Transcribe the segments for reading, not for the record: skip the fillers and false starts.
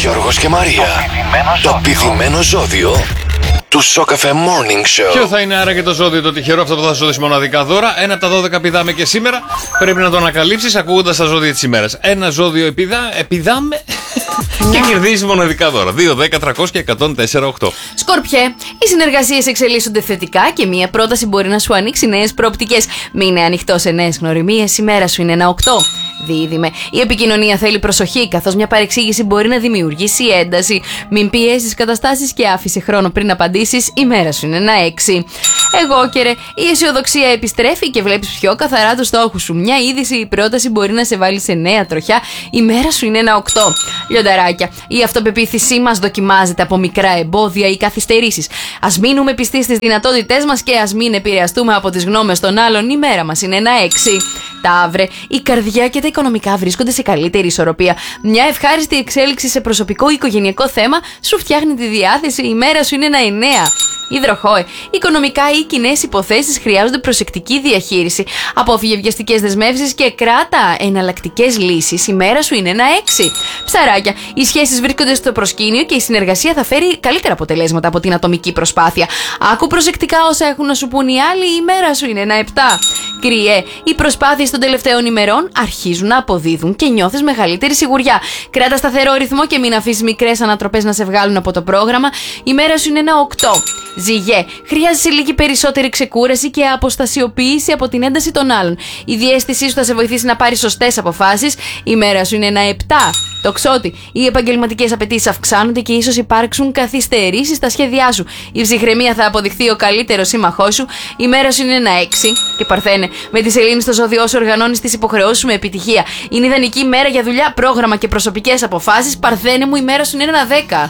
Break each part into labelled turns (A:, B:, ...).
A: Γιώργος και Μαρία. Το πηδημένο ζώδιο του Σοκαφέ Morning Show.
B: Ποιο θα είναι άραγε το ζώδιο το τυχερό, αυτό που θα σου δώσει μοναδικά δώρα? Ένα από τα 12 πηδάμε και σήμερα. Πρέπει να το ανακαλύψεις ακούγοντας τα ζώδια της ημέρας. Ένα ζώδιο πηδάμε και κερδίζει μοναδικά δώρα. 2, 10, 300 και 104,8.
C: Σκορπιέ, οι συνεργασίες εξελίσσονται θετικά και μία πρόταση μπορεί να σου ανοίξει νέες προοπτικές. Μείνε ανοιχτό σε νέες γνωριμίες, η μέρα σου είναι ένα 8. Δίδυμε, η επικοινωνία θέλει προσοχή, καθώς μια παρεξήγηση μπορεί να δημιουργήσει ένταση. Μην πιέσεις καταστάσεις και άφησε χρόνο πριν απαντήσεις, η μέρα σου είναι ένα 6. Εγώκερε, η αισιοδοξία επιστρέφει και βλέπεις πιο καθαρά τους στόχους σου. Μια είδηση ή πρόταση μπορεί να σε βάλει σε νέα τροχιά, η μέρα σου είναι ένα 8. Λιονταράκια, η αυτοπεποίθησή μας δοκιμάζεται από μικρά εμπόδια ή καθυστερήσεις. Ας μείνουμε πιστοί στις δυνατότητές μας και ας μην επηρεαστούμε από τις γνώμες των άλλων, η μέρα μας είναι ένα 6. Ταύρε, η καρδιά και τα οικονομικά βρίσκονται σε καλύτερη ισορροπία. Μια ευχάριστη εξέλιξη σε προσωπικό ή οικογενειακό θέμα σου φτιάχνει τη διάθεση, η μέρα σου είναι ένα 9. Υδροχόε, οικονομικά ή κοινές υποθέσεις χρειάζονται προσεκτική διαχείριση. Απόφυγε βιαστικές δεσμεύσεις και κράτα εναλλακτικές λύσεις. Η μέρα σου είναι ένα 6. Ψαράκια, οι σχέσεις βρίσκονται στο προσκήνιο και η συνεργασία θα φέρει καλύτερα αποτελέσματα από την ατομική προσπάθεια. Άκου προσεκτικά όσα έχουν να σου πούν οι άλλοι, η μέρα σου είναι ένα 7. Κρυέ, οι προσπάθειες των τελευταίων ημερών αρχίζουν να αποδίδουν και νιώθεις μεγαλύτερη σιγουριά. Κράτα σταθερό ρυθμό και μην αφήσεις μικρές ανατροπές να σε βγάλουν από το πρόγραμμα. Η μέρα σου είναι ένα 8. Ζυγέ, χρειάζεσαι λίγη περισσότερη ξεκούραση και αποστασιοποίηση από την ένταση των άλλων. Η διαίσθησή σου θα σε βοηθήσει να πάρεις σωστές αποφάσεις. Η μέρα σου είναι ένα 7. Τοξότη, οι επαγγελματικές απαιτήσεις αυξάνονται και ίσως υπάρξουν καθυστερήσεις στα σχέδιά σου. Η ψυχραιμία θα αποδειχθεί ο καλύτερος σύμμαχός σου. Η μέρα σου είναι ένα 6. Και Παρθένε, με τη σελήνη στο ζώδιό σου οργανώνεις τις υποχρεώσεις σου με επιτυχία. Είναι ιδανική μέρα για δουλειά, πρόγραμμα και προσωπικές αποφάσεις. Παρθένε μου, η μέρα σου είναι ένα 10.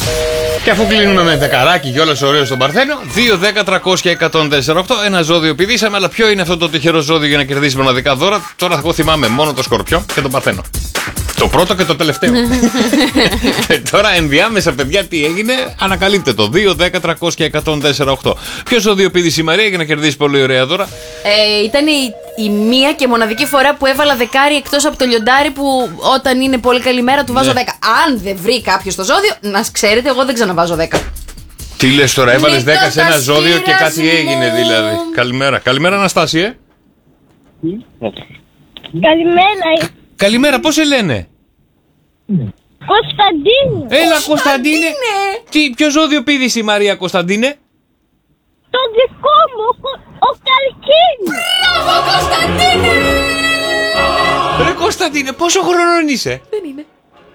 B: Και αφού κλείνουμε με δεκαράκι και όλες ωραίες στον Παρθένο, 2, 10, 300 και 104,8. Ένα ζώδιο πηδήσαμε, αλλά ποιο είναι αυτό το τυχερό ζώδιο για να κερδίσει μοναδικά δώρα? Τώρα εγώ θυμάμαι μόνο το Σκορπιό και τον Παρθένο. Το πρώτο και το τελευταίο. Και τώρα ενδιάμεσα, παιδιά, τι έγινε? Ανακαλύπτε το. 2, 10, 300 και 104,8. Ποιο ζώδιο πήδησε η Μαρία για να κερδίσει πολύ ωραία δώρα?
C: Ήταν η μία και μοναδική φορά που έβαλα δεκάρι, εκτός από το λιοντάρι που όταν είναι πολύ καλή μέρα του βάζω 10. Αν δεν βρει κάποιο το ζώδιο, να ξέρετε, εγώ δεν ξαναβάζω 10.
B: Τι λες τώρα, έβαλες 10 σε ένα ζώδιο και κάτι έγινε δηλαδή. Καλημέρα. Καλημέρα, Αναστάση,
D: Καλημέρα.
B: Καλημέρα, πώς σε λένε?
D: Κωνσταντίνε.
B: Έλα, Κωνσταντίνε. Ποιο ζώδιο πήδησε η Μαρία, Κωνσταντίνε?
D: Το δικό μου, ο Καρκίνης.
C: Μπράβο, Κωνσταντίνε!
B: Ρε Κωνσταντίνε, πόσο χρονών είσαι?
C: Δεν είναι.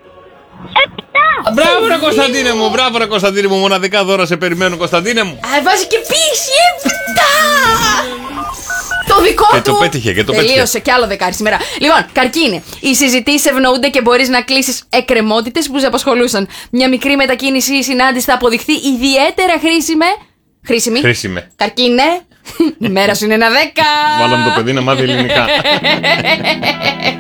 D: 7.
B: Μπράβο ρε Κωνσταντίνε μου, μπράβο ρε Κωνσταντίνε μου, μοναδικά δώρα σε περιμένω, Κωνσταντίνε μου.
C: Βάζει και πίεση 7! Το δικό
B: και
C: του!
B: Το πέτυχε, και το πέτυχε.
C: Τελείωσε κι άλλο δεκάρι σήμερα. Λοιπόν, Καρκίνε, οι συζητήσεις ευνοούνται και μπορείς να κλείσεις εκκρεμότητες που σε απασχολούσαν. Μια μικρή μετακίνηση ή συνάντηση θα αποδειχθεί ιδιαίτερα χρήσιμη. Καρκίνε, η μέρα σου είναι ένα 10.
B: Βάλαμε το παιδί να μάθει ελληνικά.